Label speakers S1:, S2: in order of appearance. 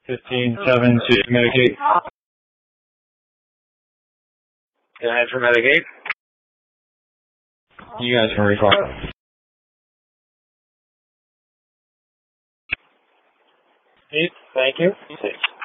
S1: 15-7 to Medicaid.
S2: Go ahead for Medicaid.
S1: You guys can recall.
S2: Thank you.